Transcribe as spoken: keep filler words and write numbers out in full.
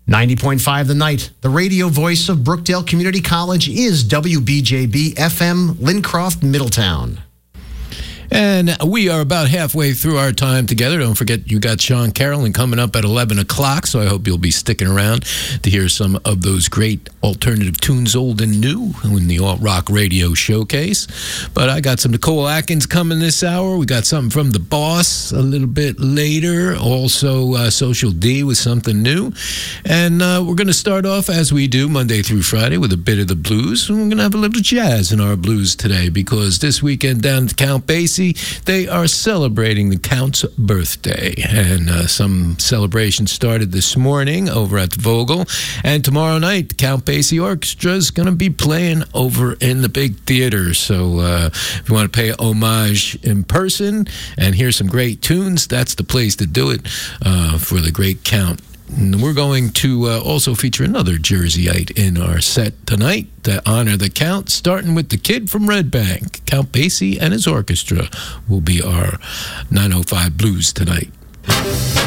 ninety point five The Night, the radio voice of Brookdale Community College, is W B J B F M, Lincroft, Middletown. And we are about halfway through our time together. Don't forget, you got Sean Carrollin coming up at eleven o'clock, so I hope you'll be sticking around to hear some of those great alternative tunes, old and new, in the Alt Rock Radio Showcase. But I got some Nicole Atkins coming this hour. We got something from The Boss a little bit later. Also, uh, Social D with something new. And uh, we're going to start off, as we do, Monday through Friday, with a bit of the blues. And we're going to have a little jazz in our blues today, because this weekend down at Count Basie, they are celebrating the Count's birthday, and uh, some celebrations started this morning over at the Vogel, and tomorrow night the Count Basie Orchestra is going to be playing over in the big theater. So uh, if you want to pay homage in person and hear some great tunes, that's the place to do it uh, for the great Count. And we're going to uh, also feature another Jerseyite in our set tonight to honor the Count, starting with the kid from Red Bank. Count Basie and his orchestra will be our nine oh five Blues tonight.